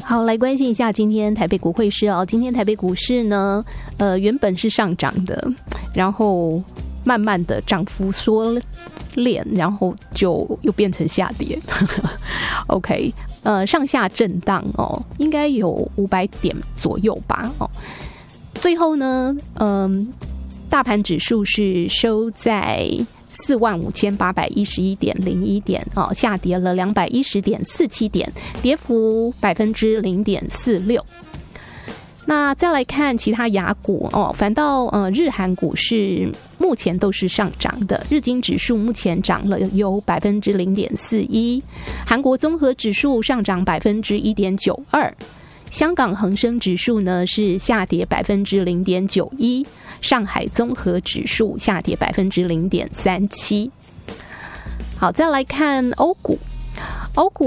好，来关心一下今天台北股汇市哦。今天台北股市呢，原本是上涨的，然后慢慢的涨幅缩敛，然后就又变成下跌。OK， 上下震荡哦，应该有500点左右吧哦。最后呢，大盘指数是收在45811.01点哦，下跌了210.47点，跌幅0.46%。那再来看其他亚股哦，反倒日韩股市目前都是上涨的，日经指数目前涨了有0.41%，韩国综合指数上涨1.92%，香港恒生指数呢是下跌0.91%，上海综合指数下跌0.37%。好，再来看欧股